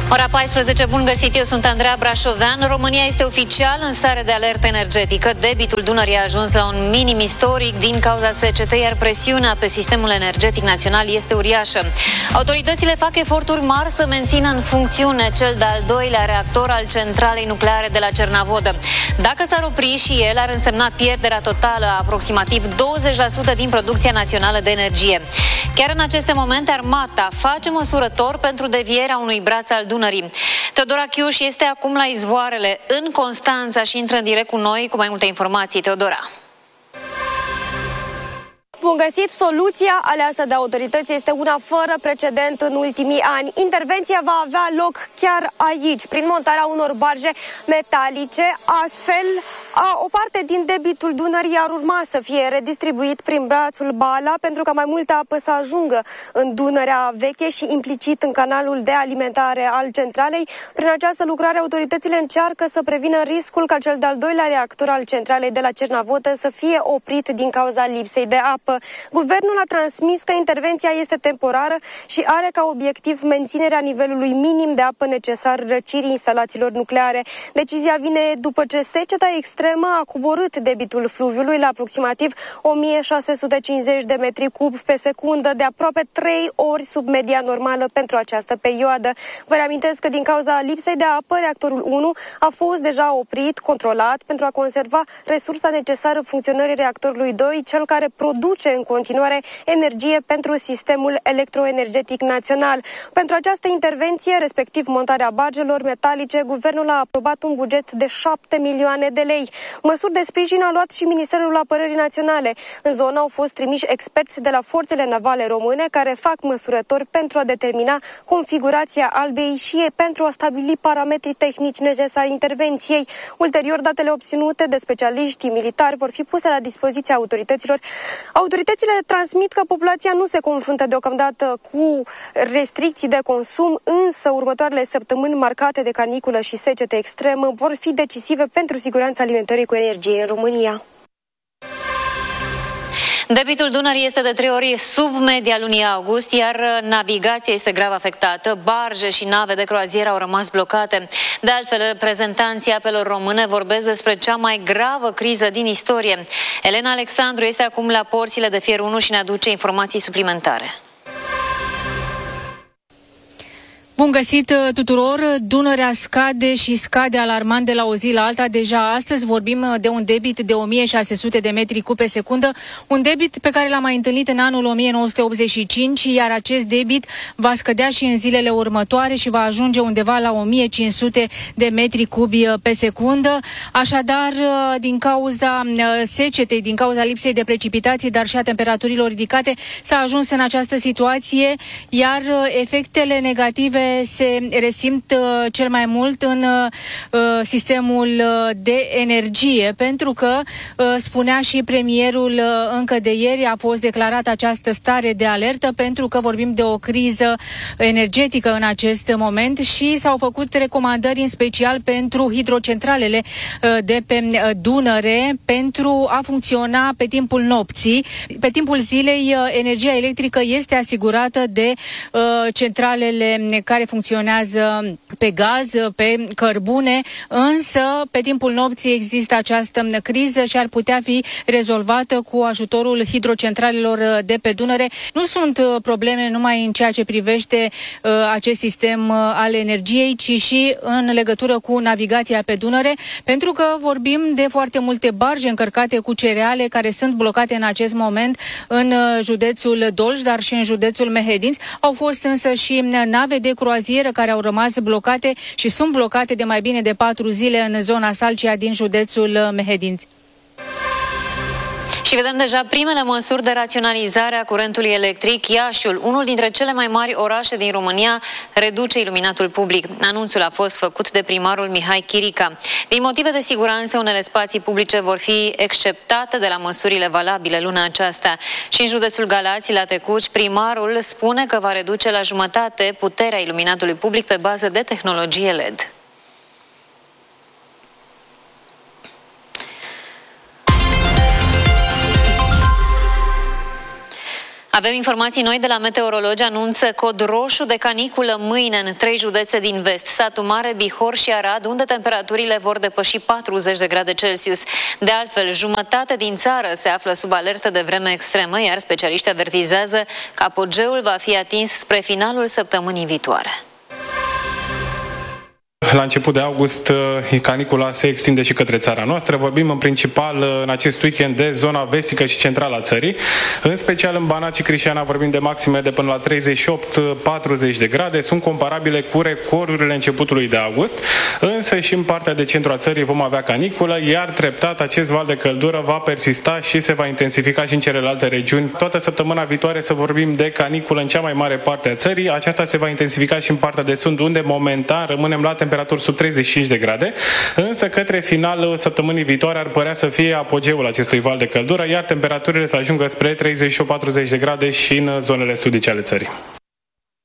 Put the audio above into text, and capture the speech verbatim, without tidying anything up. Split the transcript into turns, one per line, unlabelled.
Ora paisprezece, bun găsit, eu sunt Andreea Brașovean. România este oficial în stare de alertă energetică. Debitul Dunării a ajuns la un minim istoric din cauza secetei, iar presiunea pe sistemul energetic național este uriașă. Autoritățile fac eforturi mari să mențină în funcțiune cel de-al doilea reactor al centralei nucleare de la Cernavodă. Dacă s-ar opri și el, ar însemna pierderea totală a aproximativ douăzeci la sută din producția națională de energie. Chiar în aceste momente, armata face măsurător pentru devierea unui braț al Dunării. Teodora Chiuș este acum la izvoarele în Constanța și intră în direct cu noi cu mai multe informații. Teodora.
Bun găsit, soluția aleasă de autorități este una fără precedent în ultimii ani. Intervenția va avea loc chiar aici, prin montarea unor barge metalice. Astfel, a, o parte din debitul Dunării ar urma să fie redistribuit prin brațul Bala, pentru ca mai multă apă să ajungă în Dunărea veche și implicit în canalul de alimentare al centralei. Prin această lucrare, autoritățile încearcă să prevină riscul ca cel de-al doilea reactor al centralei de la Cernavodă să fie oprit din cauza lipsei de apă. Guvernul a transmis că intervenția este temporară și are ca obiectiv menținerea nivelului minim de apă necesar răcirii instalațiilor nucleare. Decizia vine după ce seceta extremă a coborât debitul fluviului la aproximativ o mie șase sute cincizeci de metri cub pe secundă, de aproape trei ori sub media normală pentru această perioadă. Vă reamintesc că din cauza lipsei de apă, reactorul unu a fost deja oprit, controlat, pentru a conserva resursa necesară funcționării reactorului doi, cel care produce în continuare energie pentru sistemul electroenergetic național. Pentru această intervenție, respectiv montarea bargelor metalice, guvernul a aprobat un buget de șapte milioane de lei. Măsuri de sprijin a luat și Ministerul Apărării Naționale. În zonă au fost trimiși experți de la forțele navale române care fac măsurători pentru a determina configurația albei și pentru a stabili parametrii tehnici necesari intervenției. Ulterior, datele obținute de specialiștii militari vor fi puse la dispoziția autorităților. Autoritățile transmit că populația nu se confruntă deocamdată cu restricții de consum, însă următoarele săptămâni marcate de caniculă și secete extremă vor fi decisive pentru siguranța alimentării cu energie în România.
Debitul Dunării este de trei ori sub media lunii august, iar navigația este grav afectată. Barge și nave de croazieră au rămas blocate. De altfel, reprezentanții apelor române vorbesc despre cea mai gravă criză din istorie. Elena Alexandru este acum la porțile de Fier unu și ne aduce informații suplimentare.
Bun găsit tuturor! Dunărea scade și scade alarmant de la o zi la alta. Deja astăzi vorbim de un debit de o mie șase sute de metri cub pe secundă, un debit pe care l-am mai întâlnit în anul o mie nouă sute optzeci și cinci, iar acest debit va scădea și în zilele următoare și va ajunge undeva la o mie cinci sute de metri cubi pe secundă. Așadar, din cauza secetei, din cauza lipsei de precipitații, dar și a temperaturilor ridicate, s-a ajuns în această situație, iar efectele negative se resimt uh, cel mai mult în uh, sistemul uh, de energie, pentru că, uh, spunea și premierul uh, încă de ieri, a fost declarată această stare de alertă pentru că vorbim de o criză energetică în acest moment și s-au făcut recomandări în special pentru hidrocentralele uh, de pe uh, Dunăre pentru a funcționa pe timpul nopții. Pe timpul zilei, uh, energia electrică este asigurată de uh, centralele care care funcționează pe gaz, pe cărbune, însă pe timpul nopții există această criză și ar putea fi rezolvată cu ajutorul hidrocentralelor de pe Dunăre. Nu sunt probleme numai în ceea ce privește uh, acest sistem uh, al energiei, ci și în legătură cu navigația pe Dunăre, pentru că vorbim de foarte multe barge încărcate cu cereale care sunt blocate în acest moment în uh, județul Dolj, dar și în județul Mehedinți. Au fost însă și nave de croazieră care au rămas blocate și sunt blocate de mai bine de patru zile în zona Salcia din județul Mehedinți.
Și vedem deja primele măsuri de raționalizare a curentului electric. Iașiul, unul dintre cele mai mari orașe din România, reduce iluminatul public. Anunțul a fost făcut de primarul Mihai Chirica. Din motive de siguranță, unele spații publice vor fi exceptate de la măsurile valabile luna aceasta. Și în județul Galați, la Tecuci, primarul spune că va reduce la jumătate puterea iluminatului public pe bază de tehnologie L E D. Avem informații noi de la meteorologi, anunță cod roșu de caniculă mâine în trei județe din vest, Satu Mare, Bihor și Arad, unde temperaturile vor depăși patruzeci de grade Celsius. De altfel, jumătate din țară se află sub alertă de vreme extremă, iar specialiștii avertizează că apogeul va fi atins spre finalul săptămânii viitoare.
La început de august, canicula se extinde și către țara noastră. Vorbim în principal în acest weekend de zona vestică și centrală a țării. În special în Banat și Crișana vorbim de maxime de până la treizeci și opt patruzeci de grade. Sunt comparabile cu recordurile începutului de august. Însă și în partea de centru a țării vom avea caniculă, iar treptat acest val de căldură va persista și se va intensifica și în celelalte regiuni. Toată săptămâna viitoare să vorbim de caniculă în cea mai mare parte a țării. Aceasta se va intensifica și în partea de sud, unde momentan rămânem la temperaturi sub treizeci și cinci de grade, însă către finalul săptămânii viitoare ar părea să fie apogeul acestui val de căldură, iar temperaturile să ajungă spre treizeci și opt patruzeci de grade și în zonele sudice ale țării.